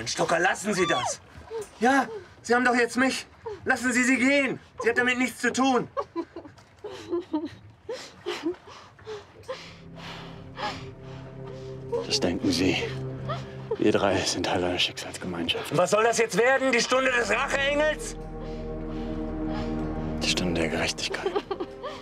Stocker, lassen Sie das. Ja, Sie haben doch jetzt mich. Lassen Sie sie gehen. Sie hat damit nichts zu tun. Das denken Sie. Wir drei sind Teil einer Schicksalsgemeinschaft. Und was soll das jetzt werden? Die Stunde des Racheengels? Die Stunde der Gerechtigkeit.